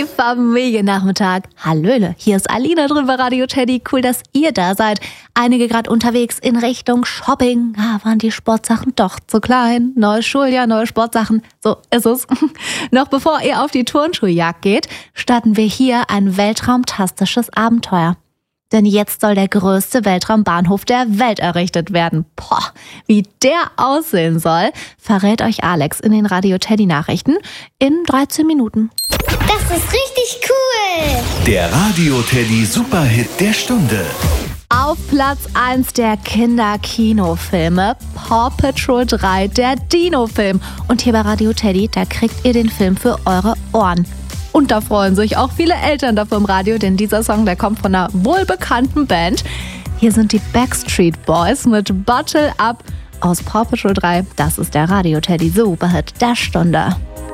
Hey Familiennachmittag. Hallöle, hier ist Alina drin bei Radio Teddy. Cool, dass ihr da seid. Einige gerade unterwegs in Richtung Shopping. Waren die Sportsachen doch zu klein? Neues Schuljahr, neue Sportsachen. So ist es. Noch bevor ihr auf die Turnschuhjagd geht, starten wir hier ein weltraumtastisches Abenteuer. Denn jetzt soll der größte Weltraumbahnhof der Welt errichtet werden. Wie der aussehen soll, verrät euch Alex in den Radio Teddy Nachrichten in 13 Minuten. Das ist richtig cool! Der Radio Teddy Superhit der Stunde. Auf Platz 1 der Kinderkinofilme Paw Patrol 3, der Dino-Film. Und hier bei Radio Teddy, da kriegt ihr den Film für eure Ohren. Und da freuen sich auch viele Eltern dafür im Radio, denn dieser Song, der kommt von einer wohlbekannten Band. Hier sind die Backstreet Boys mit Bottle Up aus Paw Patrol 3. Das ist der Radio Teddy Superhit der Stunde.